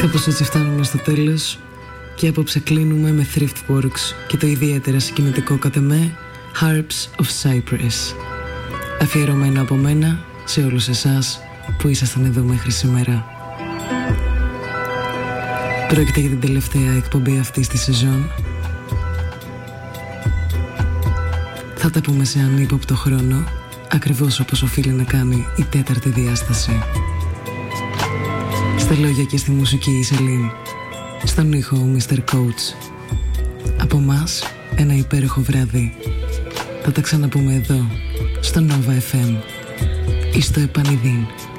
Κάπως έτσι φτάνουμε στο τέλος και απόψε κλείνουμε με Thriftworks και το ιδιαίτερα συγκινητικό κατ' εμέ Harps of Cyprus, αφιερωμένο από μένα σε όλους εσάς που ήσασταν εδώ μέχρι σήμερα. Πρόκειται για την τελευταία εκπομπή αυτής της σεζόν. Θα τα πούμε σε ανύποπτο χρόνο, ακριβώς όπως οφείλει να κάνει η τέταρτη διάσταση. Στα λόγια και στη μουσική η Σελήν, στον ήχο ο Mr. Coach. Από μας ένα υπέροχο βράδυ. Θα τα ξαναπούμε εδώ στο Nova FM ή στο Επανειδήν.